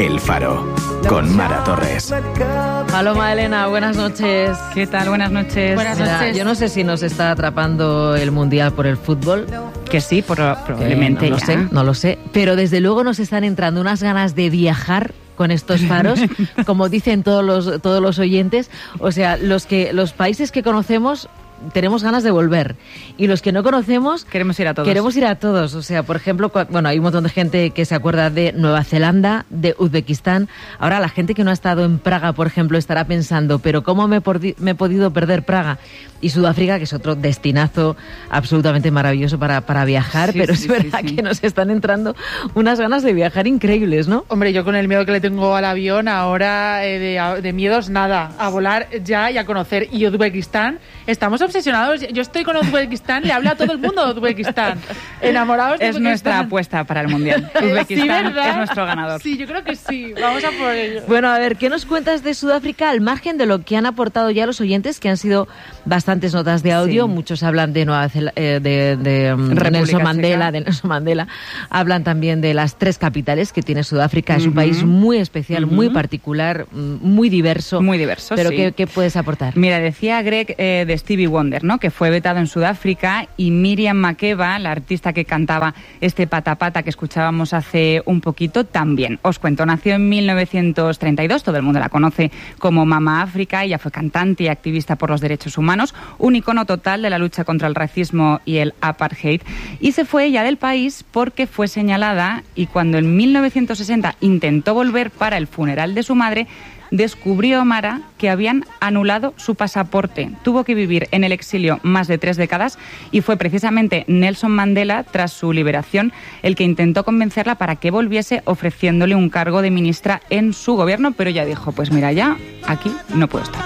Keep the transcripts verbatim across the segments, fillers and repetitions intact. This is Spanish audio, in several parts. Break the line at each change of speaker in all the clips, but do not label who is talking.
El Faro, con Mara Torres.
Paloma Elena, buenas noches.
¿Qué tal? Buenas noches.
Buenas noches. Mira, yo no sé si nos está atrapando el Mundial por el fútbol.
Que sí, por, probablemente.
Eh, no lo
ya.
sé, no lo sé. Pero desde luego nos están entrando unas ganas de viajar con estos faros, como dicen todos los todos los oyentes. O sea, los que los países que conocemos tenemos ganas de volver, y los que no conocemos
queremos ir a todos.
Queremos ir a todos. O sea, por ejemplo, bueno, hay un montón de gente que se acuerda de Nueva Zelanda, de Uzbekistán. Ahora la gente que no ha estado en Praga, por ejemplo, estará pensando, pero ¿cómo me, pordi- me he podido perder Praga? Y Sudáfrica, que es otro destinazo absolutamente maravilloso para, para viajar, sí, pero sí, es verdad sí, sí. que nos están entrando unas ganas de viajar increíbles, ¿no?
Hombre, yo con el miedo que le tengo al avión, ahora eh, de, de miedos nada, a volar ya y a conocer. Y Uzbekistán, estamos obsesionados. Yo estoy con Uzbekistán, le hablo a todo el mundo de Uzbekistán. Enamorados de
Es
Uzbekistán.
Nuestra apuesta para el Mundial. Uzbekistán sí, es nuestro ganador.
Sí, yo creo que sí. Vamos a por ello.
Bueno, a ver, ¿qué nos cuentas de Sudáfrica al margen de lo que han aportado ya los oyentes, que han sido bastantes notas de audio? Sí. Muchos hablan de Nueva Zel- eh, de, de um, Nelson Mandela, de Nelson Mandela. Hablan también de las tres capitales que tiene Sudáfrica. Uh-huh. Es un país muy especial, uh-huh. muy particular, muy diverso.
Muy diverso,
Pero
sí.
¿qué, ¿qué puedes aportar?
Mira, decía Greg eh, de Stevie Wonder, ¿no?, que fue vetado en Sudáfrica, y Miriam Makeba, la artista que cantaba este Pata Pata que escuchábamos hace un poquito, también. Os cuento, nació en mil novecientos treinta y dos, todo el mundo la conoce como Mama África. Ella fue cantante y activista por los derechos humanos, un icono total de la lucha contra el racismo y el apartheid, y se fue ella del país porque fue señalada, y cuando en mil novecientos sesenta intentó volver para el funeral de su madre, descubrió, Mara, que habían anulado su pasaporte. Tuvo que vivir en el exilio más de tres décadas, y fue precisamente Nelson Mandela, tras su liberación, el que intentó convencerla para que volviese, ofreciéndole un cargo de ministra en su gobierno, pero ella dijo, pues mira, ya aquí no puedo estar.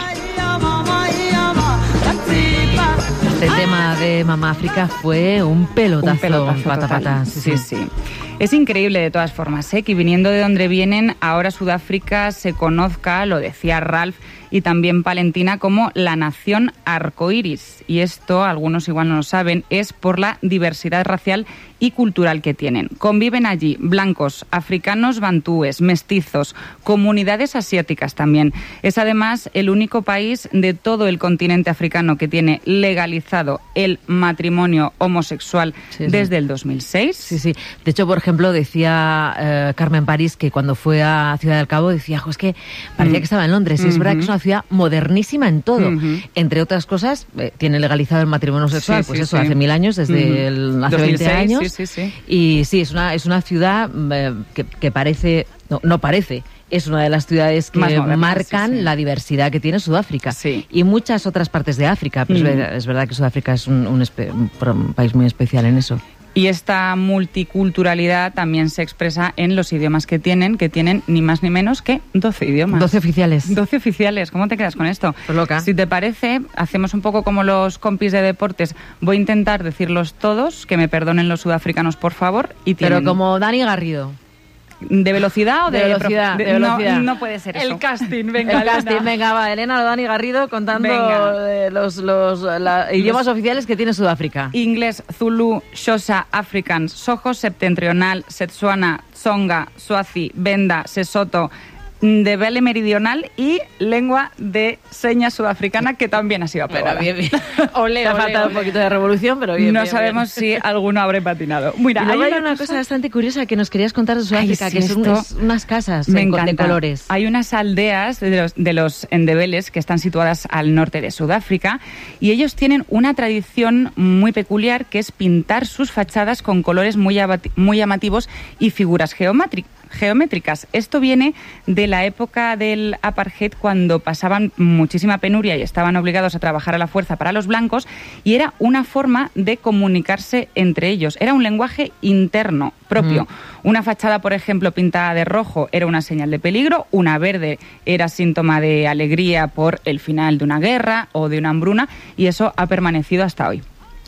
Este tema de Mama África fue un pelotazo.
Un pelotazo
pata, pata. Sí,
sí, sí, sí. Es increíble de todas formas, ¿eh?, que viniendo de donde vienen, ahora Sudáfrica se conozca, lo decía Ralph y también Valentina, como la nación arcoíris. Y esto, algunos igual no lo saben, es por la diversidad racial y cultural que tienen. Conviven allí blancos, africanos, bantúes, mestizos, comunidades asiáticas también. Es además el único país de todo el continente africano que tiene legalizado el matrimonio homosexual sí, sí. desde el dos mil seis.
Sí, sí. De hecho, por ejemplo, decía eh, Carmen París que cuando fue a Ciudad del Cabo decía, jo, es que parecía mm. que estaba en Londres. Y es uh-huh. verdad que es una ciudad modernísima en todo. Uh-huh. Entre otras cosas, eh, tiene legalizado el matrimonio sexual, sí, pues sí, eso, sí. hace mil años, desde uh-huh. el, hace veinte años.
Sí, sí, sí.
Y sí, es una, es una ciudad eh, que, que parece, no, no parece, es una de las ciudades que moderna, marcan sí, sí. la diversidad que tiene Sudáfrica.
Sí.
Y muchas otras partes de África. Pero mm. es, verdad, es verdad que Sudáfrica es un, un, espe- un país muy especial en eso.
Y esta multiculturalidad también se expresa en los idiomas que tienen, que tienen ni más ni menos que doce idiomas.
doce oficiales.
doce oficiales. ¿Cómo te quedas con esto?
Pues loca.
Si te parece, hacemos un poco como los compis de deportes. Voy a intentar decirlos todos, que me perdonen los sudafricanos, por favor. Y tienen...
Pero como Dani Garrido.
¿De velocidad o de,
de velocidad?
De,
de velocidad.
No, no puede ser eso.
El casting, venga.
El casting, venga, va. Elena, Dani Garrido contando eh, los, los la, idiomas los... oficiales que tiene Sudáfrica.
Inglés, Zulu, Xhosa, Afrikaans, Soho septentrional, Setswana, Tsonga, Swazi, Venda, Sesotho, Ndebele meridional y lengua de señas sudafricana, que también ha sido aprobada.
Bueno, bien, bien.
Ole,
Te ha
ole,
faltado
ole.
un poquito de revolución, pero bien.
No
bien,
sabemos
bien.
si alguno habrá patinado. Mira,
hay,
hay
una,
una
cosa...
cosa
bastante curiosa que nos querías contar de Sudáfrica,
Ay, sí,
que son
esto...
es unas casas
Me
en,
encanta.
de colores.
Hay unas aldeas de los, de los Ndebeles que están situadas al norte de Sudáfrica, y ellos tienen una tradición muy peculiar, que es pintar sus fachadas con colores muy, abati- muy llamativos y figuras geométricas. geométricas. Esto viene de la época del apartheid, cuando pasaban muchísima penuria y estaban obligados a trabajar a la fuerza para los blancos, y era una forma de comunicarse entre ellos. Era un lenguaje interno propio. Mm. Una fachada, por ejemplo, pintada de rojo era una señal de peligro, una verde era síntoma de alegría por el final de una guerra o de una hambruna, y eso ha permanecido hasta hoy.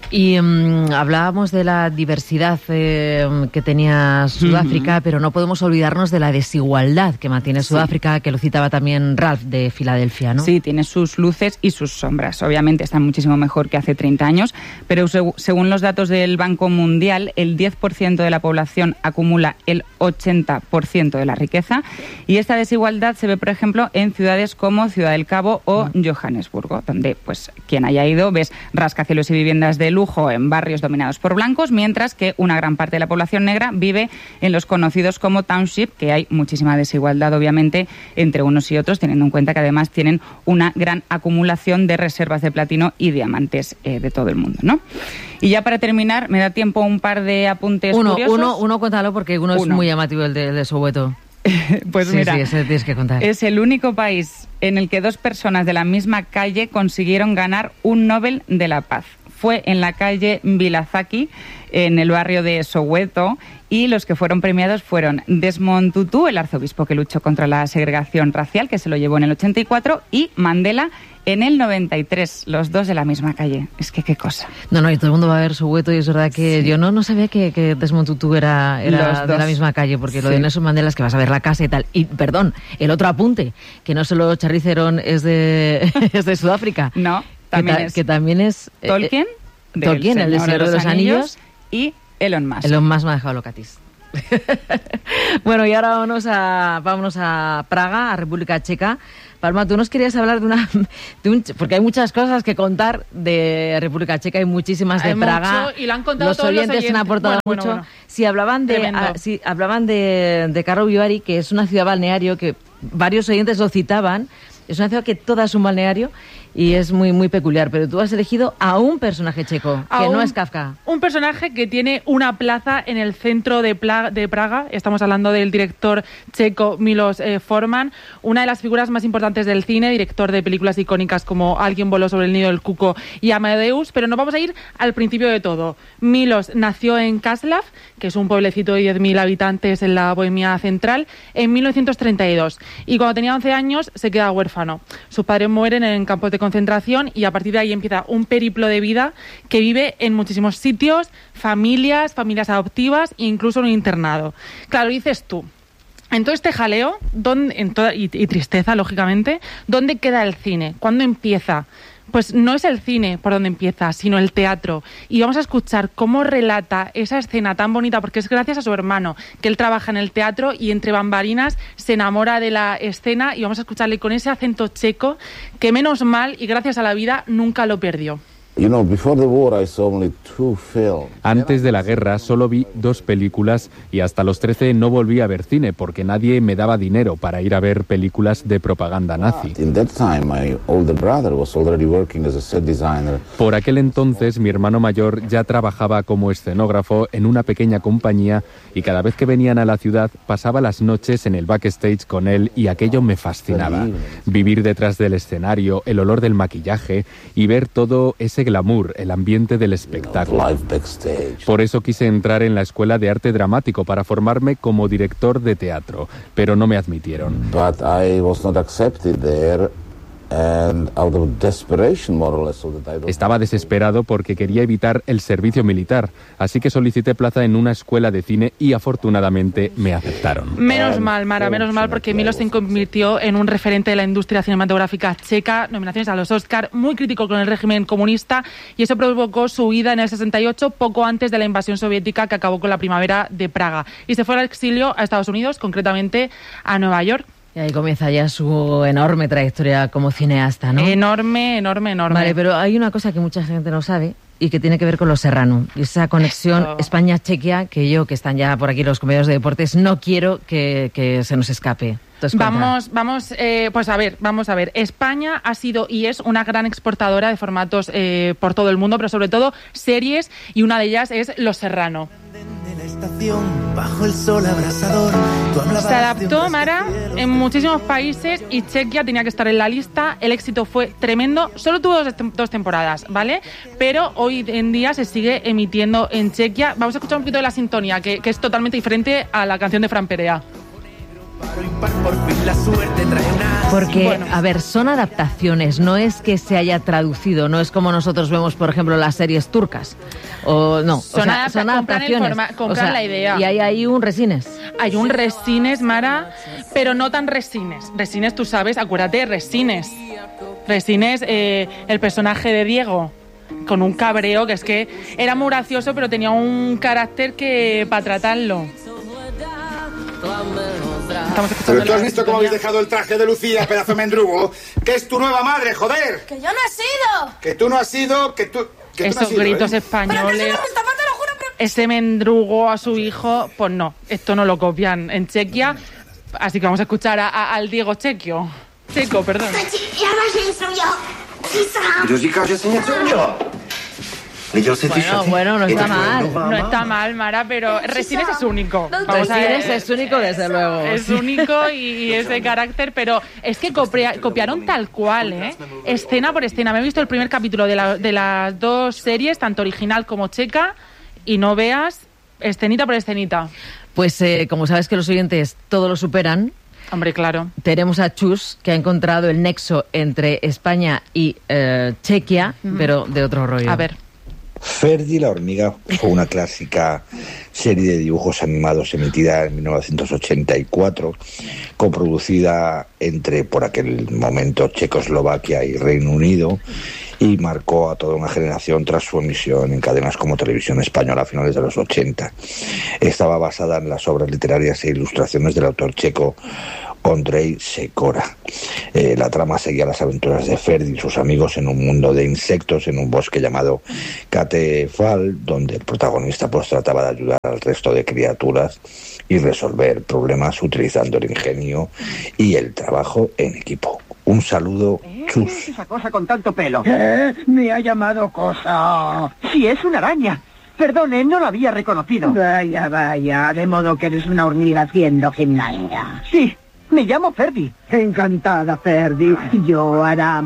Y um, hablábamos de la diversidad eh, que tenía Sudáfrica, uh-huh. pero no podemos olvidarnos de la desigualdad que mantiene Sudáfrica, sí. que lo citaba también Ralph de Filadelfia, ¿no?
Sí, tiene sus luces y sus sombras. Obviamente están muchísimo mejor que hace treinta años, pero seg- según los datos del Banco Mundial, el diez por ciento de la población acumula el ochenta por ciento de la riqueza, y esta desigualdad se ve, por ejemplo, en ciudades como Ciudad del Cabo o uh-huh. Johannesburgo, donde, pues, quien haya ido, ves rascacielos y viviendas de lujo en barrios dominados por blancos, mientras que una gran parte de la población negra vive en los conocidos como township, que hay muchísima desigualdad, obviamente, entre unos y otros, teniendo en cuenta que además tienen una gran acumulación de reservas de platino y diamantes eh, de todo el mundo, ¿no? Y ya para terminar, me da tiempo un par de apuntes
uno,
curiosos.
Uno, uno, cuéntalo, porque uno, uno. es muy llamativo, el de, el de Soweto.
Pues
sí,
mira,
sí, ese tienes que contar.
Es el único país en el que dos personas de la misma calle consiguieron ganar un Nobel de la Paz. Fue en la calle Vilazaki, en el barrio de Soweto, y los que fueron premiados fueron Desmond Tutu, el arzobispo que luchó contra la segregación racial, que se lo llevó en el ochenta y cuatro, y Mandela en el noventa y tres, los dos de la misma calle. Es que qué cosa.
No, no, y todo el mundo va a ver Soweto, y es verdad que sí. yo no, no sabía que, que Desmond Tutu era, era de la misma calle, porque sí. lo de Nelson Mandela es que vas a ver la casa y tal. Y, perdón, el otro apunte, que no solo Charlize Theron es de, es de Sudáfrica.
No. También
que, ta-
es
que también es...
Tolkien,
eh, Tolkien, el de Señor de los Anillos,
y Elon Musk.
Elon Musk me ha dejado locatis. Bueno, y ahora vámonos a, vámonos a Praga, a República Checa. Palma, tú nos querías hablar de una... De un, porque hay muchas cosas que contar de República Checa, hay muchísimas de
hay
Praga.
Mucho, y lo han contado
los
todos
oyentes,
los oyentes
han aportado
bueno,
mucho.
Bueno, bueno.
Si hablaban de, a, si hablaban de, de Karlovy Vary, que es una ciudad balneario que varios oyentes lo citaban. Es una ciudad que toda es un balneario y es muy muy peculiar, pero tú has elegido a un personaje checo,
a
que
un,
no es Kafka.
Un personaje que tiene una plaza en el centro de, Pla- de Praga. Estamos hablando del director checo Milos eh, Forman, una de las figuras más importantes del cine, director de películas icónicas como Alguien voló sobre el nido del cuco y Amadeus, pero nos vamos a ir al principio de todo. Milos nació en Kaslav, que es un pueblecito de diez mil habitantes en la Bohemia central, en mil novecientos treinta y dos, y cuando tenía once años se queda huérfano. Sus padres mueren en campos de concentración y a partir de ahí empieza un periplo de vida que vive en muchísimos sitios, familias, familias adoptivas e incluso en un internado. Claro, dices tú, en todo este jaleo ¿dónde, en toda, y, y tristeza, lógicamente, ¿dónde queda el cine? ¿Cuándo empieza? Pues no es el cine por donde empieza, sino el teatro. Y vamos a escuchar cómo relata esa escena tan bonita, porque es gracias a su hermano, que él trabaja en el teatro y entre bambalinas se enamora de la escena, y vamos a escucharle con ese acento checo, que menos mal y gracias a la vida nunca lo perdió.
Antes de la guerra solo vi dos películas y hasta los trece no volví a ver cine porque nadie me daba dinero para ir a ver películas de propaganda nazi. Por aquel entonces mi hermano mayor ya trabajaba como escenógrafo en una pequeña compañía y cada vez que venían a la ciudad pasaba las noches en el backstage con él y aquello me fascinaba. Vivir detrás del escenario, el olor del maquillaje y ver todo ese glamour, el ambiente del espectáculo. Por eso quise entrar en la escuela de arte dramático para formarme como director de teatro, pero no me admitieron. Estaba desesperado porque quería evitar el servicio militar, así que solicité plaza en una escuela de cine y afortunadamente me aceptaron.
Menos mal, Mara, menos mal, porque Milos se convirtió en un referente de la industria cinematográfica checa, nominaciones a los Oscar, muy crítico con el régimen comunista, y eso provocó su huida en el sesenta y ocho, poco antes de la invasión soviética que acabó con la primavera de Praga, y se fue al exilio a Estados Unidos, concretamente a Nueva York.
Y ahí comienza ya su enorme trayectoria como cineasta, ¿no?
Enorme, enorme, enorme.
Vale, pero hay una cosa que mucha gente no sabe y que tiene que ver con Los Serrano. Y esa conexión oh. España-Chequia, que yo, que están ya por aquí los compañeros de deportes, no quiero que, que se nos escape. Entonces,
vamos, vamos, eh, pues a ver, vamos a ver. España ha sido y es una gran exportadora de formatos eh, por todo el mundo, pero sobre todo series, y una de ellas es Los Serrano. Bajo el sol abrasador, se adaptó, Mara, en muchísimos países y Chequia tenía que estar en la lista. El éxito fue tremendo. Solo tuvo dos, dos temporadas, ¿vale? Pero hoy en día se sigue emitiendo en Chequia. Vamos a escuchar un poquito de la sintonía, que, que es totalmente diferente a la canción de Fran Perea. Por fin la suerte trae una
Porque,
Bueno.
a ver, son adaptaciones, no es que se haya traducido, no es como nosotros vemos, por ejemplo, las series turcas. O no,
Son
o sea,
adapta-
son
compran el
adaptaciones.
forma- compran la idea.
Y hay ahí un resines.
Hay un Resines, Mara, pero no tan Resines. Resines, tú sabes, acuérdate de Resines. Resines, eh, el personaje de Diego, con un cabreo, que es que era muy gracioso, pero tenía un carácter que para tratarlo. Estamos escuchando
Pero tú has
la
visto cómo habéis
sintonía.
dejado el traje de Lucía, pedazo mendrugo, que es tu nueva madre, joder.
¡Que yo no he sido!
Que tú no has sido, que tú... Que tú no
Esos
has sido,
gritos
¿eh?
españoles, ese mendrugo a su hijo, pues no, esto no lo copian en Chequia, así que vamos a escuchar a, a- al Diego Chequio. Checo, perdón.
Bueno, bueno, no está mal.
No está mal, Mara, pero Resines es único. Vamos a ver.
Resines es único, desde luego.
Es único y, y es de carácter, pero es que copia- copiaron tal cual, ¿eh? Escena por escena. Me he visto el primer capítulo de, la- de las dos series, tanto original como checa, y no veas escenita por escenita.
Pues eh, como sabes que los oyentes todo lo superan,
Hombre, claro.
tenemos a Chus, que ha encontrado el nexo entre España y eh, Chequia, pero de otro rollo.
A ver.
Ferdi la hormiga fue una clásica serie de dibujos animados emitida en mil novecientos ochenta y cuatro, coproducida entre, por aquel momento, Checoslovaquia y Reino Unido, y marcó a toda una generación tras su emisión en cadenas como Televisión Española a finales de los ochenta. Estaba basada en las obras literarias e ilustraciones del autor checo Ondřej Sekora. Eh, la trama seguía las aventuras de Ferdi y sus amigos en un mundo de insectos en un bosque llamado Katefal, donde el protagonista pues trataba de ayudar al resto de criaturas y resolver problemas utilizando el ingenio y el trabajo en equipo. Un saludo, Chus.
Esa cosa con tanto pelo. ¿Qué? Me ha llamado cosa. Si es una araña. Perdone, no la había reconocido. Vaya, vaya, de modo que eres una hormiga haciendo gimnasia. Sí, me llamo Ferdi. Encantada, Ferdi. Yo,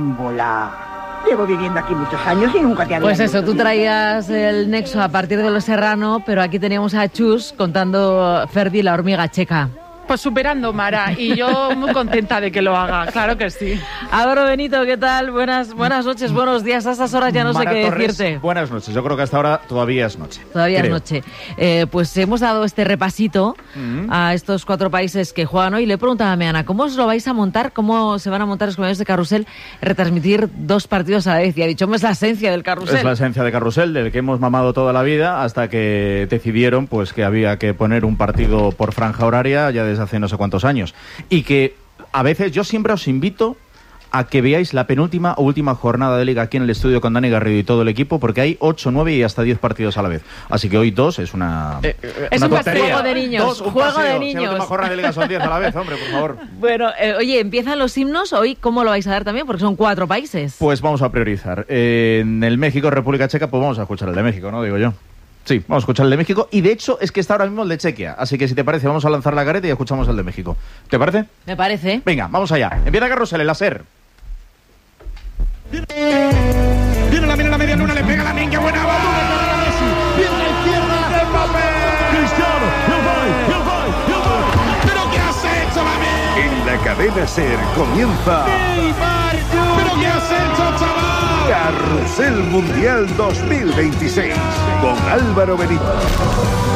Arámbula. Llevo viviendo aquí muchos años y nunca te había
Pues eso,
visto.
tú traías el nexo a partir de Los Serrano, pero aquí teníamos a Chus contando Ferdi la hormiga checa.
Pues superando, Mara, y yo muy contenta de que lo haga, claro que sí.
Álvaro Benito, ¿qué tal? Buenas, buenas noches, buenos días. A estas horas ya no
Mara
sé qué
Torres,
decirte.
buenas noches. Yo creo que hasta ahora todavía es noche.
Todavía
creo.
es noche. Eh, pues hemos dado este repasito
Mm.
a estos cuatro países que juegan hoy. Le preguntaba a Meana, ¿cómo os lo vais a montar? ¿Cómo se van a montar los compañeros de Carrusel? Retransmitir dos partidos a la vez. Y ha dicho, "Hombre, es la esencia del Carrusel".
Es la esencia de Carrusel, del que hemos mamado toda la vida, hasta que decidieron pues que había que poner un partido por franja horaria ya desde hace no sé cuántos años. Y que a veces yo siempre os invito a que veáis la penúltima o última jornada de Liga aquí en el estudio con Dani Garrido y todo el equipo, porque hay ocho, nueve y hasta diez partidos a la vez. Así que hoy dos es una,
es
una
un
tontería.
juego de niños,
Dos, un
juego
paseo.
de
Si
niños.
la última jornada de Liga son diez a la vez, hombre, por favor.
Bueno, eh, oye, empiezan los himnos. Hoy, ¿cómo lo vais a dar también? Porque son cuatro países.
Pues vamos a priorizar. Eh, en el México, República Checa, pues vamos a escuchar el de México, ¿no? Digo yo. Sí, vamos a escuchar el de México. Y de hecho es que está ahora mismo el de Chequia. Así que si te parece, vamos a lanzar la careta y escuchamos el de México. ¿Te parece?
Me parece.
Venga, vamos allá. Empieza Carrusel, el láser.
Viene la viene la media luna, le pega la niña, buena bola. Viene la izquierda de Mbappé. Cristiano, el gol, el gol, el gol. ¿Pero qué has hecho, mami?
En la cadena SER comienza
Neymar, ¿pero qué has hecho, chaval?
Carrusel Mundial dos mil veintiséis con Álvaro Benito.